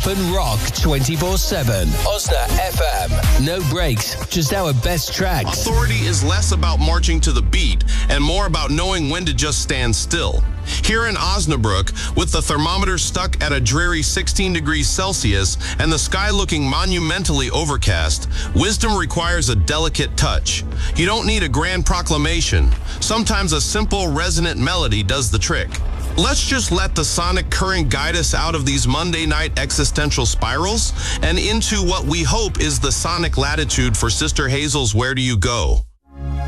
and rock 24/7. Osna FM. No breaks, just our best tracks. Authority is less about marching to the beat and more about knowing when to just stand still. Here in Osnabrück, with the thermometer stuck at a dreary 16 degrees Celsius and the sky looking monumentally overcast, wisdom requires a delicate touch. You don't need a grand proclamation. Sometimes a simple, resonant melody does the trick. Let's just let the sonic current guide us out of these Monday night existential spirals and into what we hope is the sonic latitude for Sister Hazel's Where Do You Go?